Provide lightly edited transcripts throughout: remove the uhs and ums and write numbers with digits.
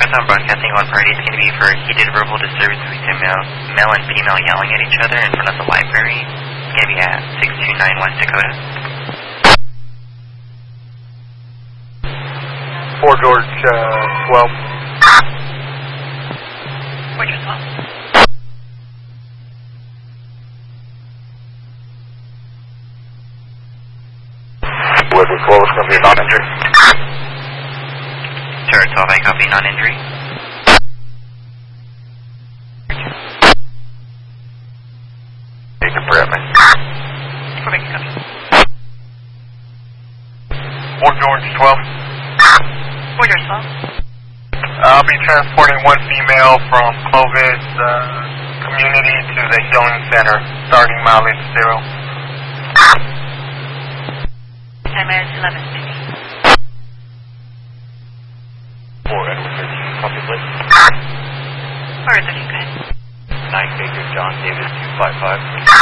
Marathon Broadcasting on Friday is going to be for heated verbal disturbance between male and female yelling at each other in front of the library. It's going to be at 629 West Dakota. 4 George 12. 4 George 12. Woodward 12 is going to be a non-injury. Turret 12, I copy, non-injury. You can prep me. 4 Baker copy. 4 George 12. 4 George 12. I'll be transporting one female from Clovis community to the healing center, starting mileage 0. 10 minutes, 11:50. 4 Edward 13, copy please. 4 13, go ahead. 9 Baker John Davis 255.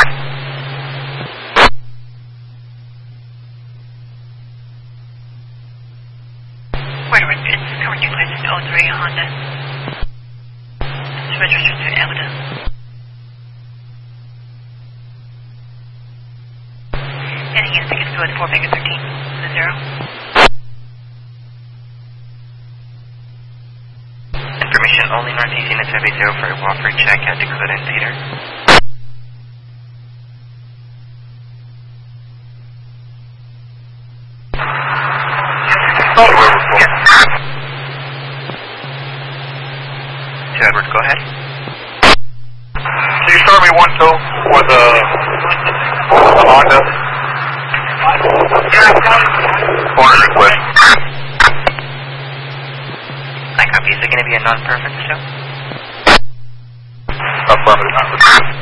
4 Edward, it's current license 03 Honda. It's registered to Evidence. Heading in tickets to 4 Baker 13, the 0. Information only, Northeast Unit 70 for a Wofford check at Dakota and Peter. To Edward, go ahead. Can you start me 1-2 with a Honda? Corner request. I copy. Is it going to be a non-preference show? Affirmative.